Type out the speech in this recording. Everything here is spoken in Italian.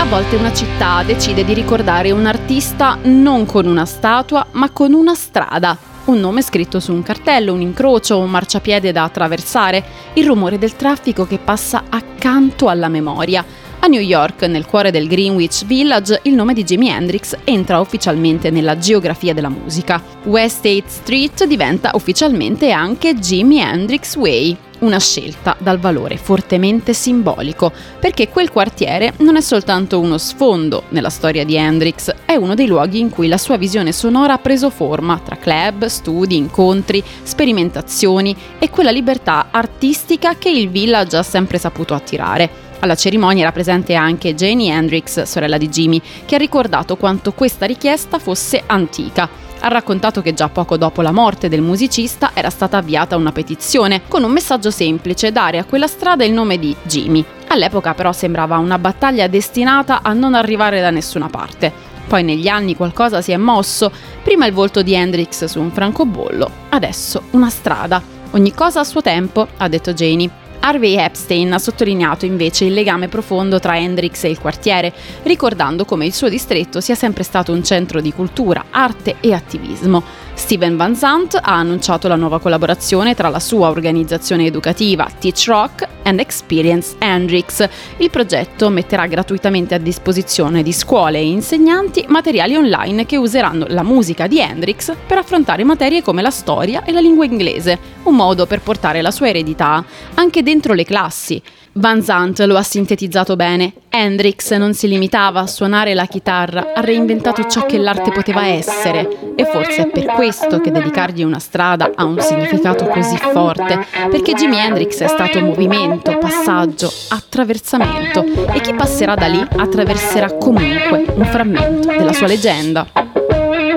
volte una città decide di ricordare un artista non con una statua, ma con una strada. Un nome scritto su un cartello, un incrocio, un marciapiede da attraversare, il rumore del traffico che passa accanto alla memoria. A New York, nel cuore del Greenwich Village, il nome di Jimi Hendrix entra ufficialmente nella geografia della musica. West 8th Street diventa ufficialmente anche Jimi Hendrix Way, una scelta dal valore fortemente simbolico, perché quel quartiere non è soltanto uno sfondo nella storia di Hendrix, è uno dei luoghi in cui la sua visione sonora ha preso forma, tra club, studi, incontri, sperimentazioni e quella libertà artistica che il Village ha sempre saputo attirare. Alla cerimonia era presente anche Janie Hendrix, sorella di Jimi, che ha ricordato quanto questa richiesta fosse antica. Ha raccontato che già poco dopo la morte del musicista era stata avviata una petizione con un messaggio semplice: dare a quella strada il nome di Jimi. All'epoca però sembrava una battaglia destinata a non arrivare da nessuna parte. Poi negli anni qualcosa si è mosso, prima il volto di Hendrix su un francobollo, adesso una strada. Ogni cosa a suo tempo, ha detto Janie. Harvey Epstein ha sottolineato invece il legame profondo tra Hendrix e il quartiere, ricordando come il suo distretto sia sempre stato un centro di cultura, arte e attivismo. Steven Van Zandt ha annunciato la nuova collaborazione tra la sua organizzazione educativa Teach Rock and Experience Hendrix. Il progetto metterà gratuitamente a disposizione di scuole e insegnanti materiali online che useranno la musica di Hendrix per affrontare materie come la storia e la lingua inglese, un modo per portare la sua eredità anche dentro le classi. Van Zandt lo ha sintetizzato bene. Hendrix non si limitava a suonare la chitarra, ha reinventato ciò che l'arte poteva essere, e forse è per questo che dedicargli una strada ha un significato così forte, perché Jimi Hendrix è stato movimento, passaggio, attraversamento, e chi passerà da lì attraverserà comunque un frammento della sua leggenda.